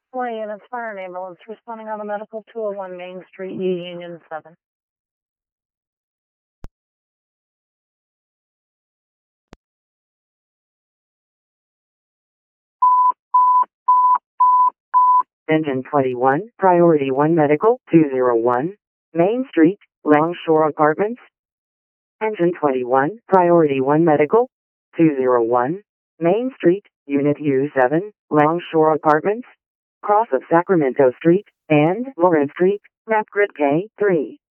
Hawaii Units Fire and Ambulance responding on the medical 201 Main Street, U Union 7. Engine 21, Priority 1 Medical, 201, Main Street, Longshore Apartments. Engine 21, Priority 1 Medical, 201, Main Street, Unit U7, Longshore Apartments, cross of Sacramento Street and Lawrence Street, map grid K3.